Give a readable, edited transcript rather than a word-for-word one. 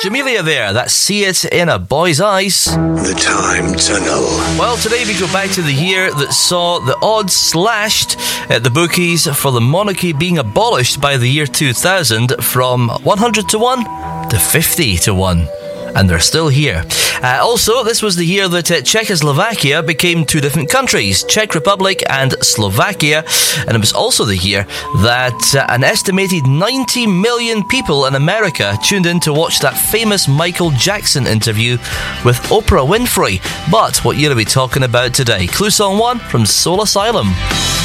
Jamelia there, that's See It in a Boy's Eyes. The Time Tunnel. Well, today we go back to the year that saw the odds slashed at the bookies for the monarchy being abolished by the year 2000 from 100 to 1 to 50 to 1. And they're still here. Also, this was the year that Czechoslovakia became two different countries, Czech Republic and Slovakia. And it was also the year that an estimated 90 million people in America tuned in to watch that famous Michael Jackson interview with Oprah Winfrey. But what year are we talking about today? Clue song 1 from Soul Asylum.